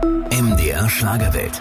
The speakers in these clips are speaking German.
MDR Schlagerwelt.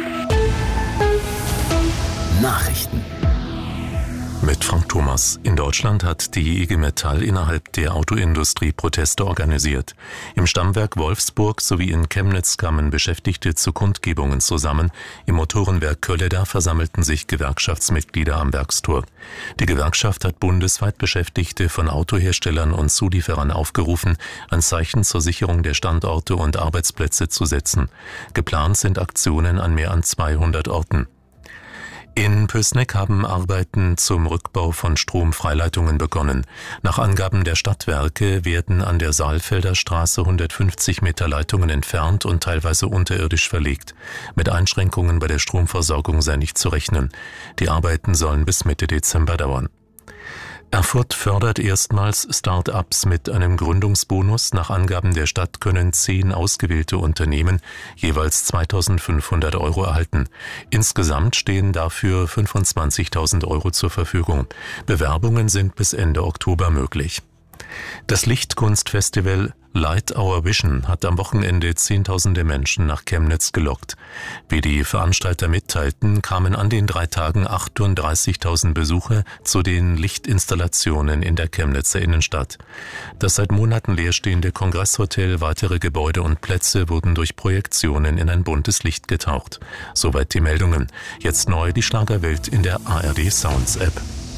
Nachrichten. Mit Frank Thomas. In Deutschland hat die IG Metall innerhalb der Autoindustrie Proteste organisiert. Im Stammwerk Wolfsburg sowie in Chemnitz kamen Beschäftigte zu Kundgebungen zusammen. Im Motorenwerk Kölleda versammelten sich Gewerkschaftsmitglieder am Werkstor. Die Gewerkschaft hat bundesweit Beschäftigte von Autoherstellern und Zulieferern aufgerufen, ein Zeichen zur Sicherung der Standorte und Arbeitsplätze zu setzen. Geplant sind Aktionen an mehr als 200 Orten. In Pößneck haben Arbeiten zum Rückbau von Stromfreileitungen begonnen. Nach Angaben der Stadtwerke werden an der Saalfelder Straße 150 Meter Leitungen entfernt und teilweise unterirdisch verlegt. Mit Einschränkungen bei der Stromversorgung sei nicht zu rechnen. Die Arbeiten sollen bis Mitte Dezember dauern. Erfurt fördert erstmals Start-ups mit einem Gründungsbonus. Nach Angaben der Stadt können 10 ausgewählte Unternehmen jeweils 2.500 € erhalten. Insgesamt stehen dafür 25.000 € zur Verfügung. Bewerbungen sind bis Ende Oktober möglich. Das Lichtkunstfestival Light Our Vision hat am Wochenende Zehntausende Menschen nach Chemnitz gelockt. Wie die Veranstalter mitteilten, kamen an den 3 Tagen 38.000 Besucher zu den Lichtinstallationen in der Chemnitzer Innenstadt. Das seit Monaten leerstehende Kongresshotel, weitere Gebäude und Plätze wurden durch Projektionen in ein buntes Licht getaucht. Soweit die Meldungen. Jetzt neu die Schlagerwelt in der ARD Sounds App.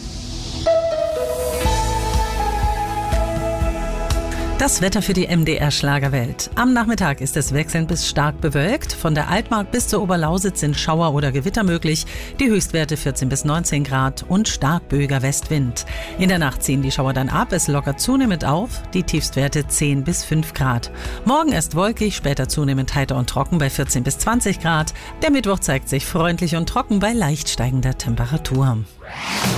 Das Wetter für die MDR Schlagerwelt. Am Nachmittag ist es wechselnd bis stark bewölkt. Von der Altmark bis zur Oberlausitz sind Schauer oder Gewitter möglich. Die Höchstwerte 14 bis 19 Grad und stark böiger Westwind. In der Nacht ziehen die Schauer dann ab. Es lockert zunehmend auf. Die Tiefstwerte 10 bis 5 Grad. Morgen erst wolkig, später zunehmend heiter und trocken bei 14 bis 20 Grad. Der Mittwoch zeigt sich freundlich und trocken bei leicht steigender Temperatur.